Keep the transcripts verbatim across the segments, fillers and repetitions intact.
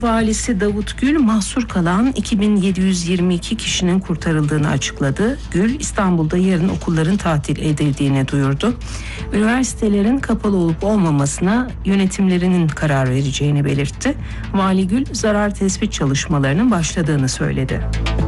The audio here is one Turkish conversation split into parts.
Valisi Davut Gül, mahsur kalan iki bin yedi yüz yirmi iki kişinin kurtarıldığını açıkladı. Gül, İstanbul'da yarın okulların tatil edildiğini duyurdu. Üniversitelerin kapalı olup olmamasına yönetimlerinin karar vereceğini belirtti. Vali Gül, zarar tespit çalışmalarının başladığını söyledi.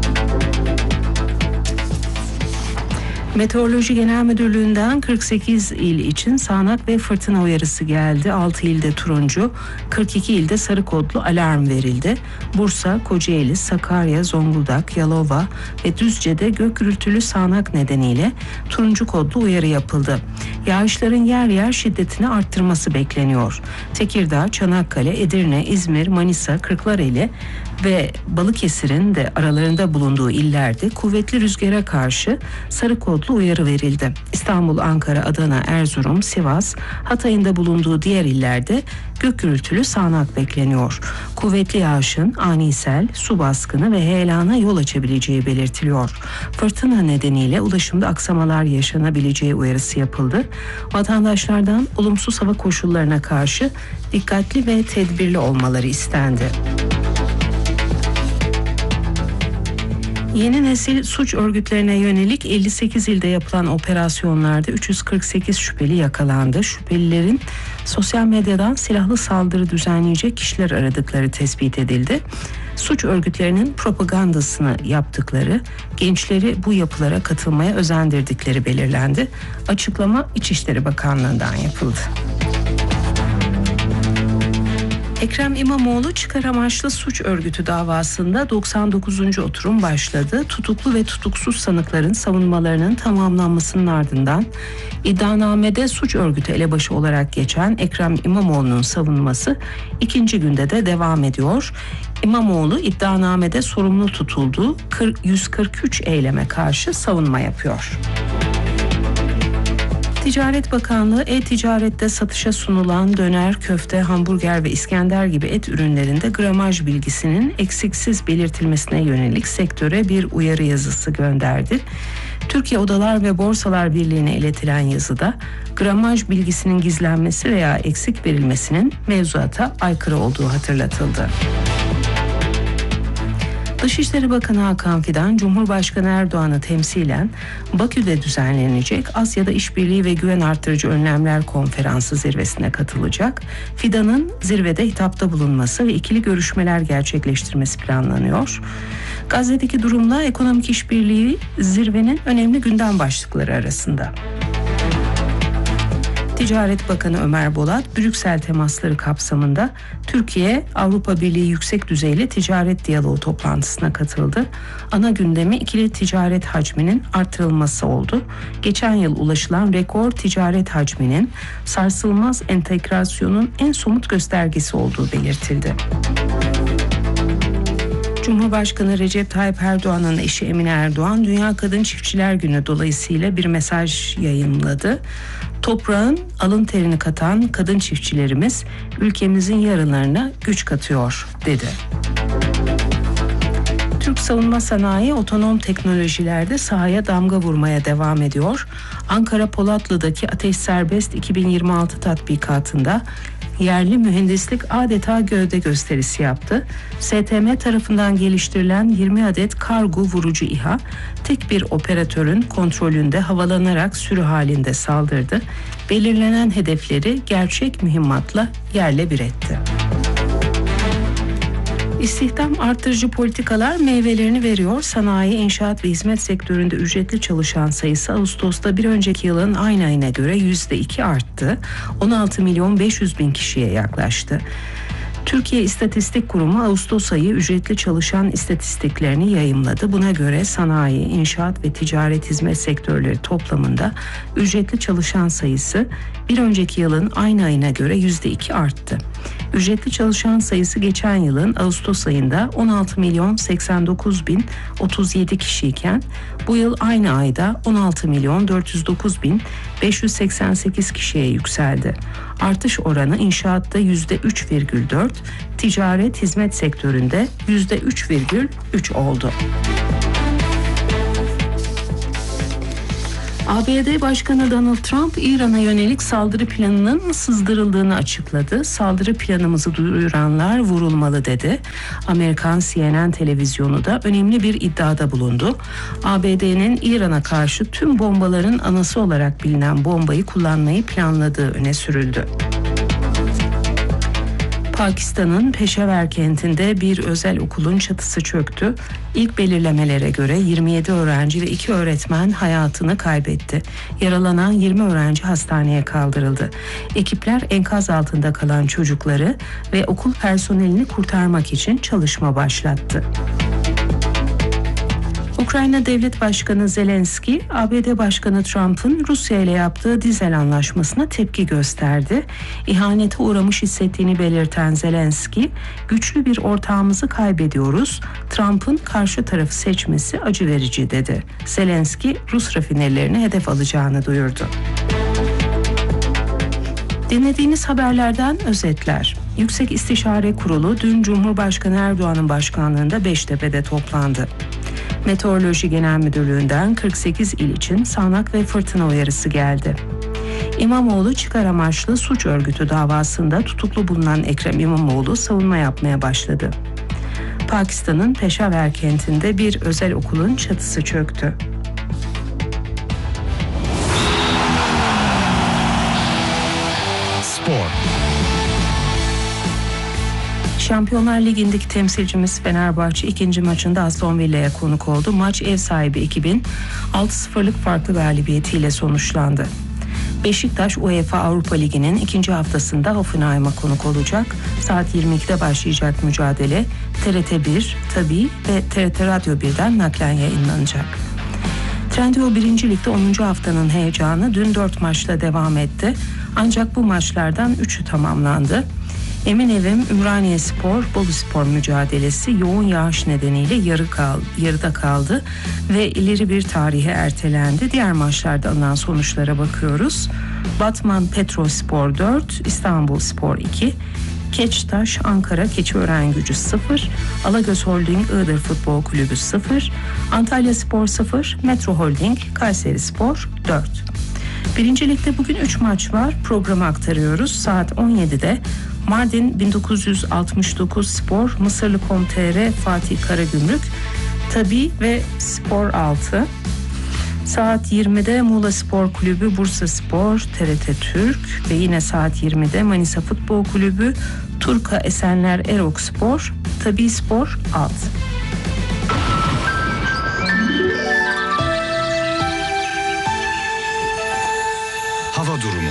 Meteoroloji Genel Müdürlüğü'nden kırk sekiz il için sağanak ve fırtına uyarısı geldi. altı ilde turuncu, kırk iki ilde sarı kodlu alarm verildi. Bursa, Kocaeli, Sakarya, Zonguldak, Yalova ve Düzce'de gök gürültülü sağanak nedeniyle turuncu kodlu uyarı yapıldı. Yağışların yer yer şiddetini arttırması bekleniyor. Tekirdağ, Çanakkale, Edirne, İzmir, Manisa, Kırklareli ve Balıkesir'in de aralarında bulunduğu illerde kuvvetli rüzgara karşı sarı kodlu uyarı verildi. İstanbul, Ankara, Adana, Erzurum, Sivas, Hatay'ın da bulunduğu diğer illerde gök gürültülü sağanak bekleniyor. Kuvvetli yağışın ani sel, su baskını ve heyelana yol açabileceği belirtiliyor. Fırtına nedeniyle ulaşımda aksamalar yaşanabileceği uyarısı yapıldı. Vatandaşlardan olumsuz hava koşullarına karşı dikkatli ve tedbirli olmaları istendi. Yeni nesil suç örgütlerine yönelik elli sekiz ilde yapılan operasyonlarda üç yüz kırk sekiz şüpheli yakalandı. Şüphelilerin sosyal medyadan silahlı saldırı düzenleyecek kişiler aradıkları tespit edildi. Suç örgütlerinin propagandasını yaptıkları, gençleri bu yapılara katılmaya özendirdikleri belirlendi. Açıklama İçişleri Bakanlığı'ndan yapıldı. Ekrem İmamoğlu çıkar amaçlı suç örgütü davasında doksan dokuzuncu oturum başladı. Tutuklu ve tutuksuz sanıkların savunmalarının tamamlanmasının ardından iddianamede suç örgütü elebaşı olarak geçen Ekrem İmamoğlu'nun savunması ikinci günde de devam ediyor. İmamoğlu iddianamede sorumlu tutulduğu yüz kırk üç eyleme karşı savunma yapıyor. Ticaret Bakanlığı e-ticarette satışa sunulan döner, köfte, hamburger ve İskender gibi et ürünlerinde gramaj bilgisinin eksiksiz belirtilmesine yönelik sektöre bir uyarı yazısı gönderdi. Türkiye Odalar ve Borsalar Birliği'ne iletilen yazıda gramaj bilgisinin gizlenmesi veya eksik verilmesinin mevzuata aykırı olduğu hatırlatıldı. Dışişleri Bakanı Hakan Fidan, Cumhurbaşkanı Erdoğan'ı temsilen Bakü'de düzenlenecek Asya'da İşbirliği ve Güven Artırıcı Önlemler Konferansı zirvesine katılacak. Fidan'ın zirvede hitapta bulunması ve ikili görüşmeler gerçekleştirmesi planlanıyor. Gazze'deki durumla ekonomik işbirliği zirvenin önemli gündem başlıkları arasında. Ticaret Bakanı Ömer Bolat, Brüksel temasları kapsamında Türkiye Avrupa Birliği yüksek düzeyli ticaret diyaloğu toplantısına katıldı. Ana gündemi ikili ticaret hacminin artırılması oldu. Geçen yıl ulaşılan rekor ticaret hacminin sarsılmaz entegrasyonun en somut göstergesi olduğu belirtildi. Cumhurbaşkanı Recep Tayyip Erdoğan'ın eşi Emine Erdoğan, Dünya Kadın Çiftçiler Günü dolayısıyla bir mesaj yayımladı. Toprağın alın terini katan kadın çiftçilerimiz ülkemizin yarınlarına güç katıyor, dedi. Türk savunma sanayi otonom teknolojilerde sahaya damga vurmaya devam ediyor. Ankara Polatlı'daki Ateş Serbest iki bin yirmi altı tatbikatında yerli mühendislik adeta gövde gösterisi yaptı. S T M tarafından geliştirilen yirmi adet kargo vurucu İHA tek bir operatörün kontrolünde havalanarak sürü halinde saldırdı. Belirlenen hedefleri gerçek mühimmatla yerle bir etti. İstihdam artırıcı politikalar meyvelerini veriyor. Sanayi, inşaat ve hizmet sektöründe ücretli çalışan sayısı Ağustos'ta bir önceki yılın aynı ayına göre yüzde iki arttı. on altı milyon beş yüz bin kişiye yaklaştı. Türkiye İstatistik Kurumu Ağustos ayı ücretli çalışan istatistiklerini yayımladı. Buna göre sanayi, inşaat ve ticaret hizmet sektörleri toplamında ücretli çalışan sayısı bir önceki yılın aynı ayına göre yüzde iki arttı. Ücretli çalışan sayısı geçen yılın Ağustos ayında on altı milyon seksen dokuz bin otuz yedi kişiyken bu yıl aynı ayda on altı milyon dört yüz dokuz bin beş yüz seksen sekiz kişiye yükseldi. Artış oranı inşaatta yüzde üç virgül dört, ticaret hizmet sektöründe yüzde üç virgül üç oldu. A B D Başkanı Donald Trump, İran'a yönelik saldırı planının sızdırıldığını açıkladı. Saldırı planımızı duyuranlar vurulmalı dedi. Amerikan C N N televizyonu da önemli bir iddiada bulundu. A B D'nin İran'a karşı tüm bombaların anası olarak bilinen bombayı kullanmayı planladığı öne sürüldü. Pakistan'ın Peşaver kentinde bir özel okulun çatısı çöktü. İlk belirlemelere göre yirmi yedi öğrenci ve iki öğretmen hayatını kaybetti. Yaralanan yirmi öğrenci hastaneye kaldırıldı. Ekipler enkaz altında kalan çocukları ve okul personelini kurtarmak için çalışma başlattı. Ukrayna Devlet Başkanı Zelenski, A B D Başkanı Trump'ın Rusya ile yaptığı dizel anlaşmasına tepki gösterdi. İhanete uğramış hissettiğini belirten Zelenski, güçlü bir ortağımızı kaybediyoruz. Trump'ın karşı tarafı seçmesi acı verici dedi. Zelenski, Rus rafinerilerini hedef alacağını duyurdu. Dinlediğiniz haberlerden özetler. Yüksek İstişare Kurulu dün Cumhurbaşkanı Erdoğan'ın başkanlığında Beştepe'de toplandı. Meteoroloji Genel Müdürlüğü'nden kırk sekiz il için sağanak ve fırtına uyarısı geldi. İmamoğlu çıkar amaçlı suç örgütü davasında tutuklu bulunan Ekrem İmamoğlu savunma yapmaya başladı. Pakistan'ın Peşaver kentinde bir özel okulun çatısı çöktü. Spor. Şampiyonlar Ligi'ndeki temsilcimiz Fenerbahçe ikinci maçında Aston Villa'ya konuk oldu. Maç ev sahibi ekibin altı sıfırlık farklı galibiyetiyle sonuçlandı. Beşiktaş UEFA Avrupa Ligi'nin ikinci haftasında Hoffenheim'a konuk olacak. Saat yirmi ikide başlayacak mücadele T R T bir, Tabii ve T R T Radyo birden naklen yayınlanacak. Trendyol birinci Lig'de onuncu haftanın heyecanı dün dört maçla devam etti. Ancak bu maçlardan üçü tamamlandı. Eminevim Ümraniyespor Boluspor mücadelesi yoğun yağış nedeniyle yarı kal, yarıda kaldı ve ileri bir tarihe ertelendi. Diğer maçlarda alınan sonuçlara bakıyoruz. Batman Petrospor dört, İstanbulspor iki, Keçtaş Ankara Keçiören-Gücü sıfır, Alagöz Holding Iğdır Futbol Kulübü sıfır, Antalyaspor sıfır, Metro Holding Kayserispor dört. Birinci Lig'de bugün üç maç var. Programı aktarıyoruz. Saat on yedide Mardin bin dokuz yüz altmış dokuz Spor, Mısırlı nokta com nokta tr Fatih Karagümrük, Tabii ve Spor altı. Saat yirmide Muğla Spor Kulübü, Bursa Spor, T R T Türk ve yine saat yirmide Manisa Futbol Kulübü, Turka Esenler Erok Spor, Tabii Spor alt. Hava durumu.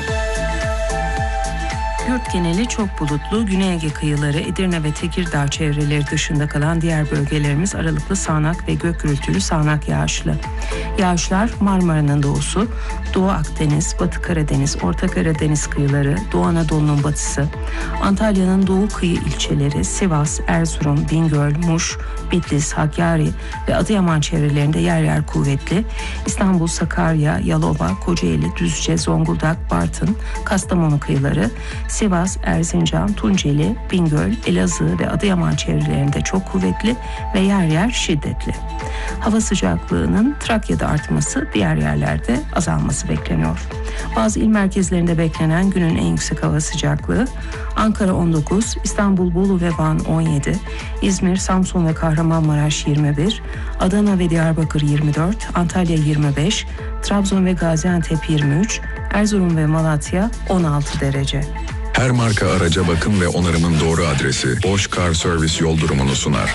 Yurt geneli çok bulutlu, Güney Ege kıyıları, Edirne ve Tekirdağ çevreleri dışında kalan diğer bölgelerimiz aralıklı sağanak ve gök gürültülü sağanak yağışlı. Yağışlar Marmara'nın doğusu, Doğu Akdeniz, Batı Karadeniz, Orta Karadeniz kıyıları, Doğu Anadolu'nun batısı, Antalya'nın doğu kıyı ilçeleri, Sivas, Erzurum, Bingöl, Muş, Bitlis, Hakkari ve Adıyaman çevrelerinde yer yer kuvvetli, İstanbul, Sakarya, Yalova, Kocaeli, Düzce, Zonguldak, Bartın, Kastamonu kıyıları, Sivas, Erzincan, Tunceli, Bingöl, Elazığ ve Adıyaman çevrelerinde çok kuvvetli ve yer yer şiddetli. Hava sıcaklığının Trakya'da artması, diğer yerlerde azalması bekleniyor. Bazı il merkezlerinde beklenen günün en yüksek hava sıcaklığı Ankara on dokuz, İstanbul, Bolu ve Van on yedi, İzmir, Samsun ve Kahramanmaraş yirmi bir, Adana ve Diyarbakır yirmi dört, Antalya yirmi beş, Trabzon ve Gaziantep yirmi üç, Erzurum ve Malatya on altı derece. Her marka araca bakım ve onarımın doğru adresi Bosch Car Service yol durumunu sunar.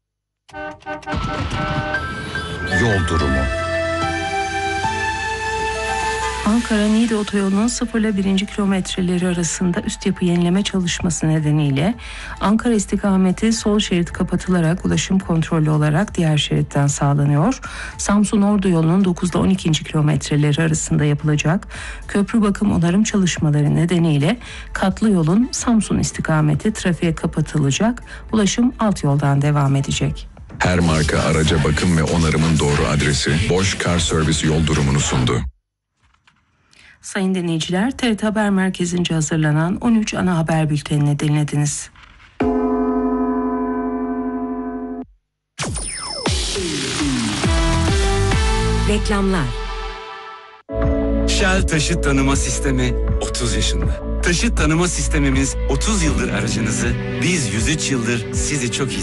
Yol durumu. Ankara-Niğde otoyolunun sıfır ile birinci kilometreleri arasında üst yapı yenileme çalışması nedeniyle Ankara istikameti sol şerit kapatılarak ulaşım kontrollü olarak diğer şeritten sağlanıyor. Samsun-Ordu yolunun dokuz ile on ikinci kilometreleri arasında yapılacak köprü bakım onarım çalışmaları nedeniyle katlı yolun Samsun istikameti trafiğe kapatılacak. Ulaşım alt yoldan devam edecek. Her marka araca bakım ve onarımın doğru adresi Bosch Car Service yol durumunu sundu. Sayın dinleyiciler, T R T Haber Merkezi'nce hazırlanan on üç ana haber bültenini dinlediniz. Reklamlar. Shell Taşıt Tanıma Sistemi otuz yaşında. Taşıt tanıma sistemimiz otuz yıldır aracınızı, biz yüz üç yıldır sizi çok iyi